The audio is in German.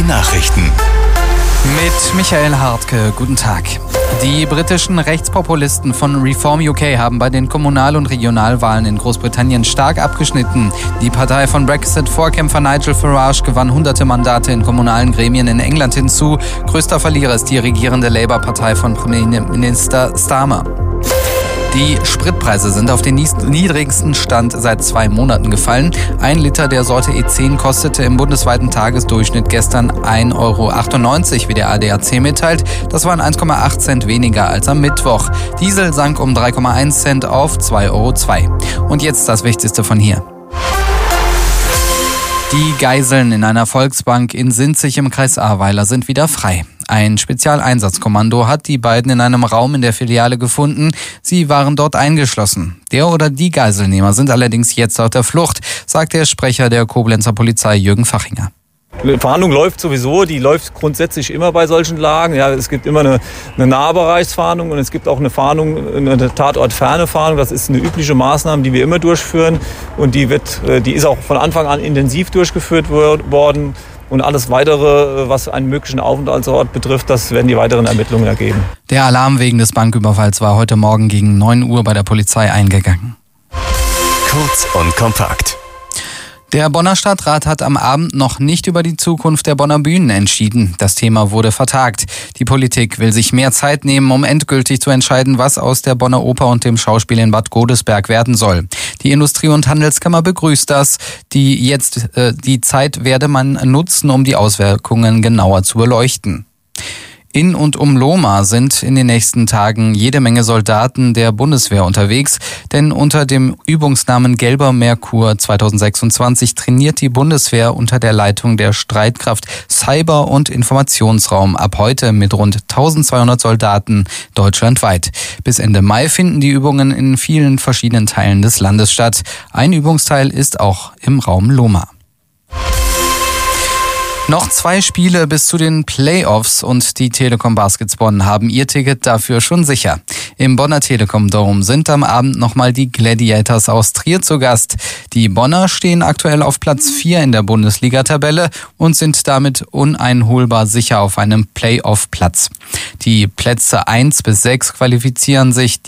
Nachrichten. Mit Michael Hartke, guten Tag. Die britischen Rechtspopulisten von Reform UK haben bei den Kommunal- und Regionalwahlen in Großbritannien stark abgeschnitten. Die Partei von Brexit-Vorkämpfer Nigel Farage gewann hunderte Mandate in kommunalen Gremien in England hinzu. Größter Verlierer ist die regierende Labour-Partei von Premierminister Starmer. Die Spritpreise sind auf den niedrigsten Stand seit 2 Monaten gefallen. 1 Liter der Sorte E10 kostete im bundesweiten Tagesdurchschnitt gestern 1,98 €, wie der ADAC mitteilt. Das waren 1,8 Cent weniger als am Mittwoch. Diesel sank um 3,1 Cent auf 2,02 €. Und jetzt das Wichtigste von hier. Die Geiseln in einer Volksbank in Sinzig im Kreis Ahrweiler sind wieder frei. Ein Spezialeinsatzkommando hat die beiden in einem Raum in der Filiale gefunden. Sie waren dort eingeschlossen. Der oder die Geiselnehmer sind allerdings jetzt auf der Flucht, sagt der Sprecher der Koblenzer Polizei Jürgen Fachinger. Die Fahndung läuft sowieso, die läuft grundsätzlich immer bei solchen Lagen. Ja, es gibt immer eine Nahbereichsfahndung und es gibt auch eine Fahndung, eine tatortferne Fahndung. Das ist eine übliche Maßnahme, die wir immer durchführen und die ist auch von Anfang an intensiv durchgeführt worden. Und alles Weitere, was einen möglichen Aufenthaltsort betrifft, das werden die weiteren Ermittlungen ergeben. Der Alarm wegen des Banküberfalls war heute Morgen gegen 9 Uhr bei der Polizei eingegangen. Kurz und kompakt. Der Bonner Stadtrat hat am Abend noch nicht über die Zukunft der Bonner Bühnen entschieden. Das Thema wurde vertagt. Die Politik will sich mehr Zeit nehmen, um endgültig zu entscheiden, was aus der Bonner Oper und dem Schauspiel in Bad Godesberg werden soll. Die Industrie- und Handelskammer begrüßt das. Die Zeit werde man nutzen, um die Auswirkungen genauer zu beleuchten. In und um Lohmar sind in den nächsten Tagen jede Menge Soldaten der Bundeswehr unterwegs, denn unter dem Übungsnamen Gelber Merkur 2026 trainiert die Bundeswehr unter der Leitung der Streitkraft Cyber- und Informationsraum ab heute mit rund 1200 Soldaten deutschlandweit. Bis Ende Mai finden die Übungen in vielen verschiedenen Teilen des Landes statt. Ein Übungsteil ist auch im Raum Lohmar. Noch 2 Spiele bis zu den Playoffs und die Telekom Baskets Bonn haben ihr Ticket dafür schon sicher. Im Bonner Telekom Dome sind am Abend nochmal die Gladiators aus Trier zu Gast. Die Bonner stehen aktuell auf Platz 4 in der Bundesliga-Tabelle und sind damit uneinholbar sicher auf einem Playoff-Platz. Die Plätze 1 bis 6 qualifizieren sich